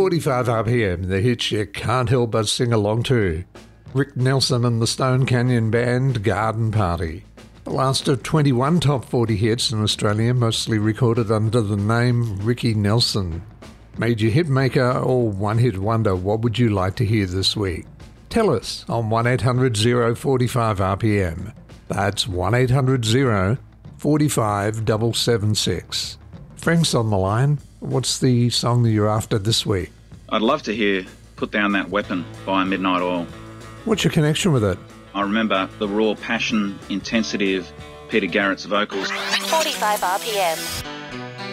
45 RPM, the hits you can't help but sing along to. Rick Nelson and the Stone Canyon Band, Garden Party. The last of 21 top 40 hits in Australia, mostly recorded under the name Ricky Nelson. Major hit maker or one-hit wonder, what would you like to hear this week? Tell us on 1-800-045 RPM. That's 1-800-045-776. Frank's on the line. What's the song that you're after this week? I'd love to hear Put Down That Weapon by Midnight Oil. What's your connection with it? I remember the raw passion, intensity of Peter Garrett's vocals. 45 RPM.